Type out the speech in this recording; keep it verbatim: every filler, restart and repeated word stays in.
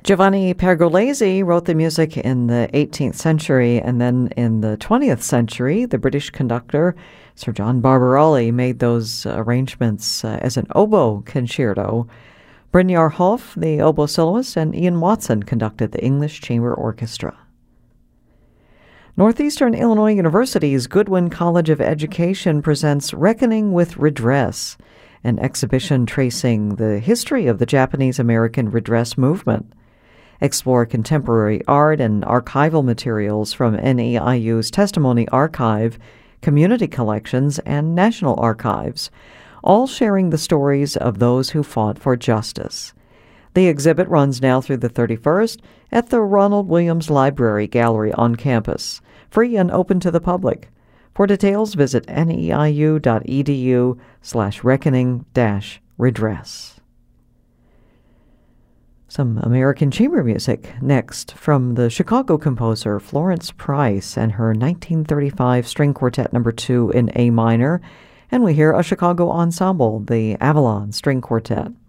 Giovanni Pergolesi wrote the music in the eighteenth century, and then in the twentieth century, the British conductor Sir John Barbaroli made those arrangements uh, as an oboe concerto. Brynjar Hoff, the oboe soloist, and Ian Watson conducted the English Chamber Orchestra. Northeastern Illinois University's Goodwin College of Education presents Reckoning with Redress, an exhibition tracing the history of the Japanese-American redress movement. Explore contemporary art and archival materials from N E I U's Testimony Archive, Community Collections, and National Archives, all sharing the stories of those who fought for justice. The exhibit runs now through the thirty-first at the Ronald Williams Library Gallery on campus, free and open to the public. For details, visit neiu.edu slash reckoning dash redress. Some American chamber music next from the Chicago composer Florence Price and her nineteen thirty-five String Quartet number two in A minor, and we hear a Chicago ensemble, the Avalon String Quartet.